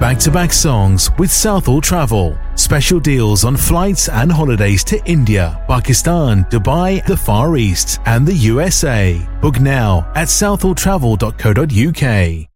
Back-to-back songs with Southall Travel. Special deals on flights and holidays to India, Pakistan, Dubai, the Far East, and the USA. Book now at southalltravel.co.uk.